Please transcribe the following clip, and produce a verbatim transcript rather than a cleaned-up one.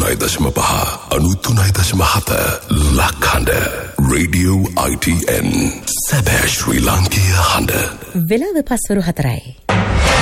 අනූතුනයි දශම පහ අනූතුනයි දශම හත ලක්හඬ රේඩියෝ I T N සැබෑ ශ්‍රී ලාංකීය හඬ වෙලාව පස්වරු හතරයි.